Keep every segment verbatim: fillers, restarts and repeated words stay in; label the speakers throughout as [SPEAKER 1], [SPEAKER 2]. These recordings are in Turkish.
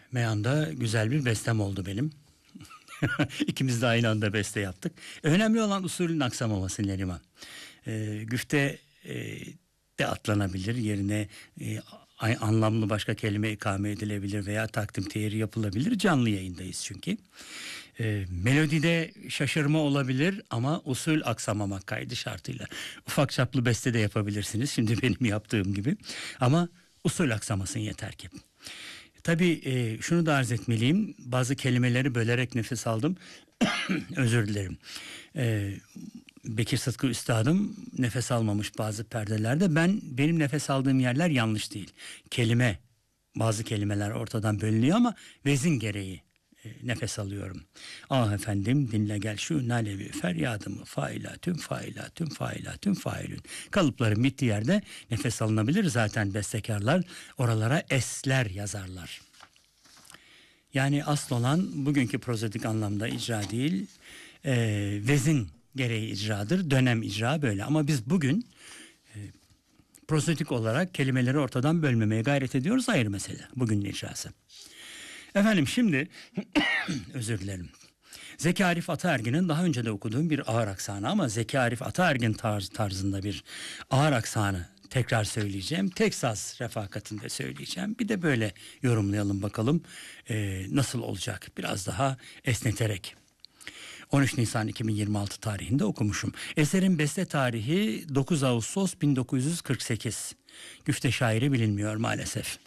[SPEAKER 1] Meyanda güzel bir bestem oldu benim. İkimiz de aynı anda beste yaptık. Önemli olan usulün aksamaması Neriman. Ee, güfte e, de atlanabilir. Yerine e, anlamlı başka kelime ikame edilebilir veya takdim tehiri yapılabilir. Canlı yayındayız çünkü. E, melodide şaşırma olabilir ama usul aksamamak kaydı şartıyla. Ufak çaplı beste de yapabilirsiniz. Şimdi benim yaptığım gibi. Ama usul aksamasın yeter ki. Tabii e, şunu da arz etmeliyim. Bazı kelimeleri bölerek nefes aldım. Özür dilerim. E, Bekir Sıtkı Üstadım nefes almamış bazı perdelerde. Ben benim nefes aldığım yerler yanlış değil. Kelime, bazı kelimeler ortadan bölünüyor ama vezin gereği e, nefes alıyorum. Ah efendim dinle gel şu nalevi feryadımı failatüm failatüm failatüm failün. Kalıpların bittiği yerde nefes alınabilir. Zaten bestekarlar oralara esler yazarlar. Yani asıl olan bugünkü prozodik anlamda icra değil, e, vezin gereği icradır. Dönem icra böyle. Ama biz bugün e, prozodik olarak kelimeleri ortadan bölmemeye gayret ediyoruz, ayrı mesele. Bugünün icrası. Efendim şimdi özür dilerim. Zeki Arif Ataergin'in daha önce de okuduğum bir ağır aksanı ama Zeki Arif Ataergin tarz, tarzında bir ağır aksanı tekrar söyleyeceğim. Teksas refakatinde söyleyeceğim. Bir de böyle yorumlayalım bakalım e, nasıl olacak. Biraz daha esneterek. on üç Nisan iki bin yirmi altı tarihinde okumuşum. Eserin beste tarihi dokuz Ağustos bin dokuz yüz kırk sekiz. Güfte şairi bilinmiyor maalesef.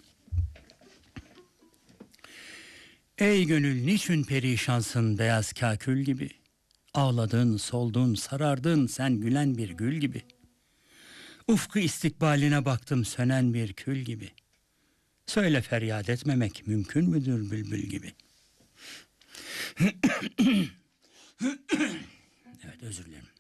[SPEAKER 1] Ey gönül niçin perişansın beyaz kakül gibi? Ağladın, soldun, sarardın sen gülen bir gül gibi. Ufku istikbaline baktım sönen bir kül gibi. Söyle feryat etmemek mümkün müdür bülbül gibi? Evet, özür dilerim.